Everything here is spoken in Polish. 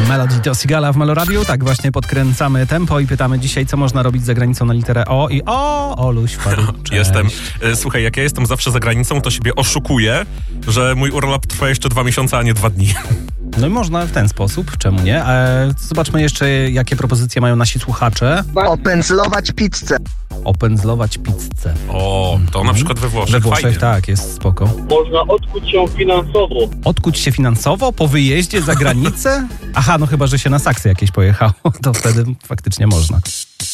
Melody do Sigala w Meloradiu. Tak właśnie podkręcamy tempo i pytamy dzisiaj, co można robić za granicą na literę O. I Oluś wpadł. Jestem. Słuchaj, jak ja jestem zawsze za granicą, to siebie oszukuję, że mój urlop trwa jeszcze 2 miesiące, a nie 2 dni. No i można w ten sposób, czemu nie? Zobaczmy jeszcze, jakie propozycje mają nasi słuchacze. Opędzlować pizzę. Opędzlować pizzę. O, to na przykład we Włoszech. We Włoszech, fajnie. tak, jest spoko. Można odkuć się finansowo. Odkuć się finansowo po wyjeździe za granicę? Aha, no chyba, że się na saksy jakieś pojechało, to wtedy faktycznie można.